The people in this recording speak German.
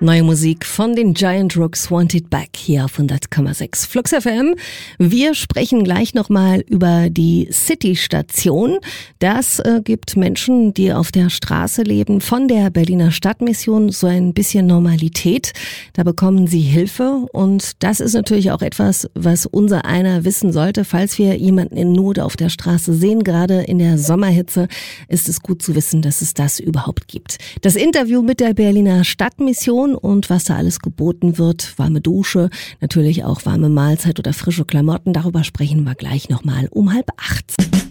Neue Musik von den Giant Rooks, Want It Back, hier auf 100,6 Flux FM. Wir sprechen gleich nochmal über die City-Station. Das gibt Menschen, die auf der Straße leben, von der Berliner Stadtmission so ein bisschen Normalität. Da bekommen sie Hilfe und das ist natürlich auch etwas, was unser einer wissen sollte. Falls wir jemanden in Not auf der Straße sehen, gerade in der Sommerhitze, ist es gut zu wissen, dass es das überhaupt gibt. Das Interview mit der Berliner Stadtmission und was da alles geboten wird, warme Dusche, natürlich auch warme Mahlzeit oder frische Klamotten, darüber sprechen wir gleich nochmal um 7:30.